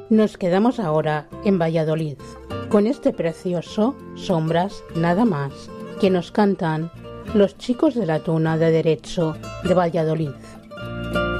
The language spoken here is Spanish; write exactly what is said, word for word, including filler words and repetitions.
Nos quedamos ahora en Valladolid, con este precioso Sombras nada más, que nos cantan los chicos de la Tuna de Derecho de Valladolid.